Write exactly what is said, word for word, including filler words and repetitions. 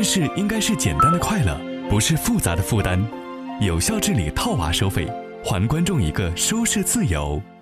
事应该是简单的快乐，不是复杂的负担。有效治理套娃收费，还观众一个舒适自由。